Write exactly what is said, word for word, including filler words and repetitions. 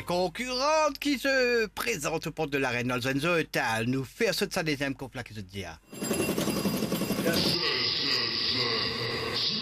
concurrentes qui se présentent aux portes de l'arène Lorenzo et nous faire ce de sa deuxième couple là qui se dit. Ah. Merci.